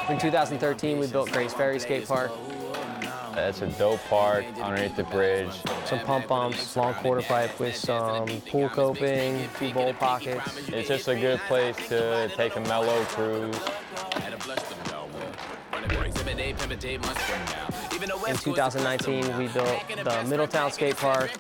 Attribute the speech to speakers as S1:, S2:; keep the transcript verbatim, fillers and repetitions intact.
S1: In two thousand thirteen, we built Grace Ferry Skate Park.
S2: That's a dope park underneath the bridge.
S1: Some pump bumps, long quarter pipe with some pool coping, a few bowl pockets.
S2: It's just a good place to take a mellow cruise.
S1: In two thousand nineteen, we built the Middletown Skate Park.